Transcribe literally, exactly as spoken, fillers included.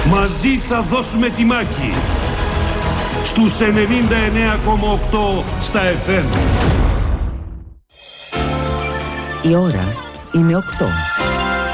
Μαζί θα δώσουμε τη μάχη. Στους ενενήντα εννέα κόμμα οκτώ στα εφ εμ. Η ώρα είναι οκτώ.